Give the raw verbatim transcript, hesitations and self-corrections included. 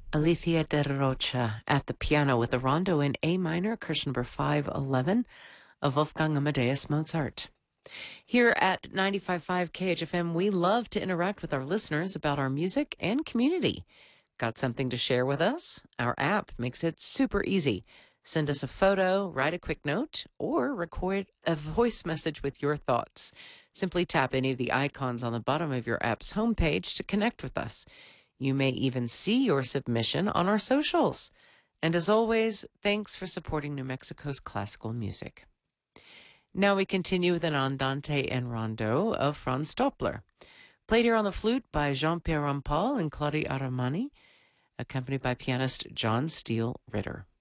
Alicia de Rocha at the piano with the rondo in A minor, Kirsch number five eleven of Wolfgang Amadeus Mozart. Here at ninety-five point five K H F M, we love to interact with our listeners about our music and community. Got something to share with us? Our app makes it super easy. Send us a photo, write a quick note, or record a voice message with your thoughts. Simply tap any of the icons on the bottom of your app's homepage to connect with us. You may even see your submission on our socials. And as always, thanks for supporting New Mexico's classical music. Now we continue with an Andante and Rondo of Franz Doppler, played here on the flute by Jean-Pierre Rampal and Claudia Aramani, accompanied by pianist John Steele Ritter.